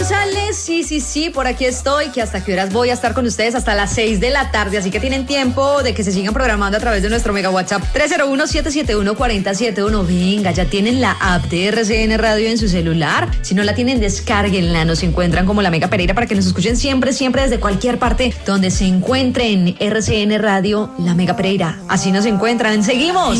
González, sí, por aquí estoy, que hasta qué horas voy a estar con ustedes hasta las 6 de la tarde, así que tienen tiempo de que se sigan programando a través de nuestro mega WhatsApp 301-771-4071. Venga, ya tienen la app de RCN Radio en su celular, si no la tienen, descárguenla, nos encuentran como La Mega Pereira para que nos escuchen siempre desde cualquier parte donde se encuentren. RCN Radio, La Mega Pereira, así nos encuentran, seguimos.